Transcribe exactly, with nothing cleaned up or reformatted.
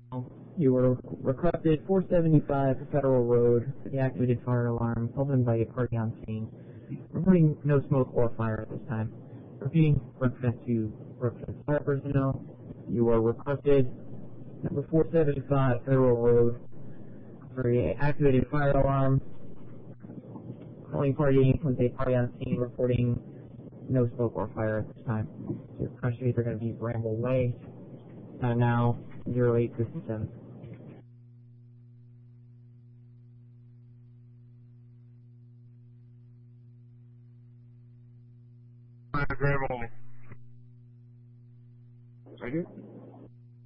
You were requested four seventy-five Federal Road for the activated fire alarm opened by a party on scene. Reporting no smoke or fire at this time. Repeating, represent to represent fire personnel. You are requested number four seventy-five Federal Road for a activated fire alarm. Calling party with a party on scene, reporting no smoke or fire at this time. Your countries are going to be Bramble Way. Uh, now zero eight fifty-seven. Bramble. Right here.